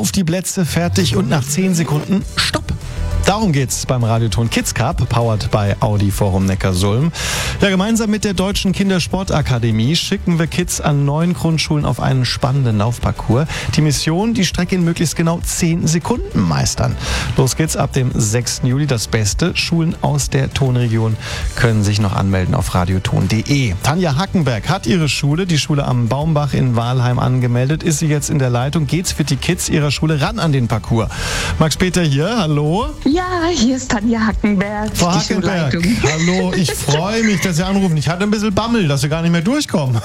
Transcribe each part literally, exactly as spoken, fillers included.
auf die Plätze, fertig und nach zehn Sekunden Stopp. Darum geht's beim Radioton Kids Cup, powered by Audi Forum Neckarsulm. Ja, gemeinsam mit der Deutschen Kindersportakademie schicken wir Kids an neun Grundschulen auf einen spannenden Laufparcours. Die Mission, die Strecke in möglichst genau zehn Sekunden meistern. Los geht's ab dem sechsten Juli. Das Beste, Schulen aus der Tonregion können sich noch anmelden auf radioton punkt de. Tanja Hackenberg hat ihre Schule, die Schule am Baumbach in Wahlheim, angemeldet. Ist sie jetzt in der Leitung? Geht's für die Kids ihrer Schule ran an den Parcours? Max Peter hier, hallo. Ja, hier ist Tanja Hackenberg. Frau Hackenberg, hallo, ich freue mich, dass Sie anrufen. Ich hatte ein bisschen Bammel, dass wir gar nicht mehr durchkommen.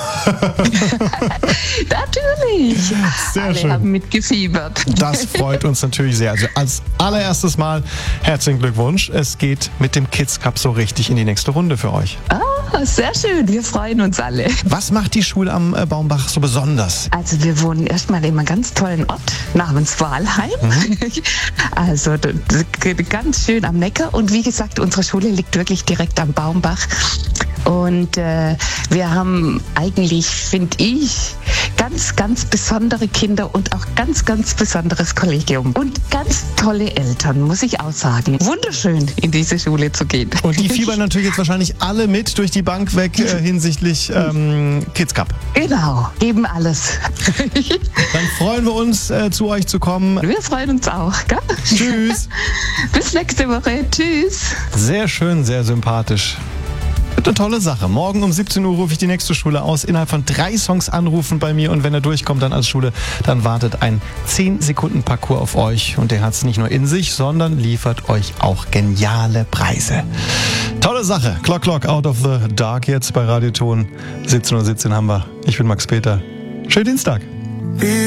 Natürlich. Sehr Alle schön. haben mitgefiebert. Das freut uns natürlich sehr. Also als allererstes Mal herzlichen Glückwunsch. Es geht mit dem Kids Cup so richtig in die nächste Runde für euch. Ah, sehr schön. Wir freuen uns alle. Was macht die Schule am äh, Baumbach so besonders? Also wir wohnen erstmal in einem ganz tollen Ort namens Wahlheim. Mhm. Also das geht ganz schön am Neckar. Und wie gesagt, unsere Schule liegt wirklich direkt am Baumbach. Und äh, wir haben eigentlich, finde ich, ganz, ganz besondere Kinder und auch ganz, ganz besonderes Kollegium. Und ganz tolle Eltern, muss ich auch sagen. Wunderschön, in diese Schule zu gehen. Und die fiebern natürlich jetzt wahrscheinlich alle mit durch die Bank weg äh, hinsichtlich ähm, Kids Cup. Genau, geben alles. Dann freuen wir uns, äh, zu euch zu kommen. Wir freuen uns auch. Gell? Tschüss. Bis nächste Woche. Tschüss. Sehr schön, sehr sympathisch. Eine tolle Sache. Morgen um siebzehn Uhr rufe ich die nächste Schule aus. Innerhalb von drei Songs anrufen bei mir. Und wenn er durchkommt dann als Schule, dann wartet ein zehn Sekunden Parcours auf euch. Und der hat es nicht nur in sich, sondern liefert euch auch geniale Preise. Tolle Sache. Clock, Clock, Out of the Dark jetzt bei Radioton. siebzehn Uhr siebzehn haben wir. Ich bin Max Peter. Schönen Dienstag.